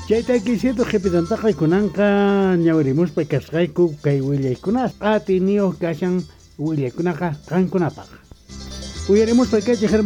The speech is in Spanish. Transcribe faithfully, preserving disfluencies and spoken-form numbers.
Chayta quisiendo jepitantaqa kunanqa ñawirimuspa kasqayku kay willakuna atiniyo kashan willakuna kankunapaq. Uyarimuspa kay